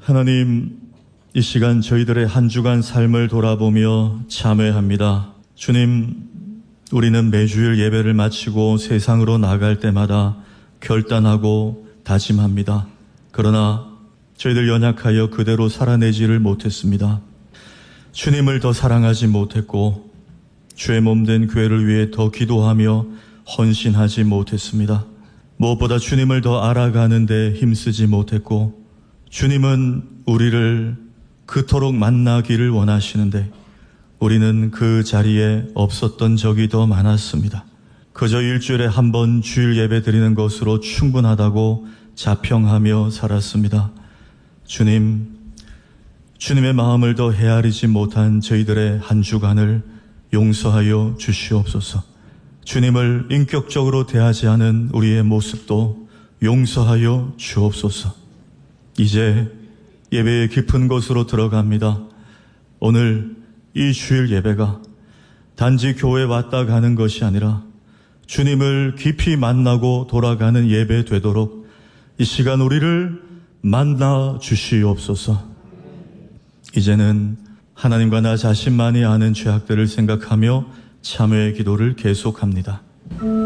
하나님, 이 시간 저희들의 한 주간 삶을 돌아보며 참회합니다. 주님, 우리는 매주일 예배를 마치고 세상으로 나갈 때마다 결단하고 다짐합니다. 그러나 저희들 연약하여 그대로 살아내지를 못했습니다. 주님을 더 사랑하지 못했고 주의 몸된 교회를 위해 더 기도하며 헌신하지 못했습니다. 무엇보다 주님을 더 알아가는 데 힘쓰지 못했고 주님은 우리를 그토록 만나기를 원하시는데 우리는 그 자리에 없었던 적이 더 많았습니다. 그저 일주일에 한 번 주일 예배 드리는 것으로 충분하다고 자평하며 살았습니다. 주님의 마음을 더 헤아리지 못한 저희들의 한 주간을 용서하여 주시옵소서. 주님을 인격적으로 대하지 않은 우리의 모습도 용서하여 주옵소서. 이제 예배의 깊은 곳으로 들어갑니다. 오늘 이 주일 예배가 단지 교회 왔다 가는 것이 아니라 주님을 깊이 만나고 돌아가는 예배 되도록 이 시간 우리를 만나 주시옵소서. 이제는 하나님과 나 자신만이 아는 죄악들을 생각하며 참회의 기도를 계속합니다.